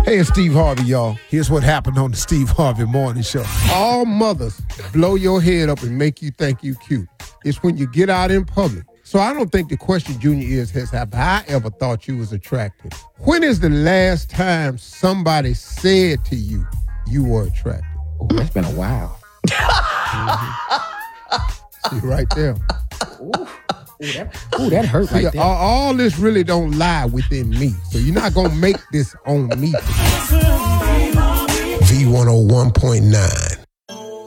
Hey, it's Steve Harvey, y'all. Here's what happened on the Steve Harvey Morning Show. All mothers blow your head up and make you think you cute. It's when you get out in public. So I don't think the question, Junior, is, have I ever thought you was attractive? When is the last time somebody said to you, you were attractive? Oh, that's been a while. See, right there. Ooh, that hurt right there. All this really don't lie within me. So you're not going to make this on me. V101.9.